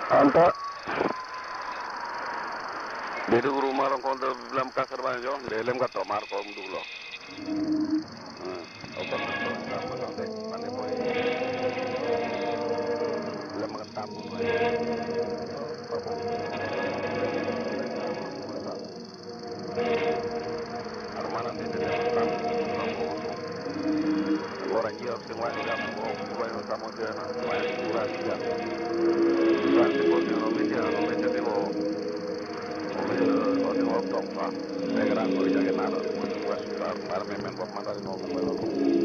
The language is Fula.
Anta di guru marong kontra bilam kasar banyak jo, lelem kato mar ko mdulo. Oke, mana deh, mana boy, bilam makan tamu. Armana deh tamu, orang jiap semua juga mau buat tamu dia na, banyak kurang dia. Kurang di pos yang nomor dia mau orang top lah. Negara ko jaga nara, buat suka para memang buat mata di nomor.